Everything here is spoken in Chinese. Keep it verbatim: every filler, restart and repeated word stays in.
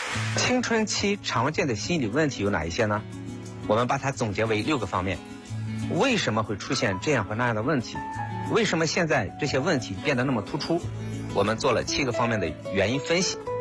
青春期常见的心理问题有哪一些呢？我们把它总结为六个方面。为什么会出现这样和那样的问题？为什么现在这些问题变得那么突出？我们做了七个方面的原因分析。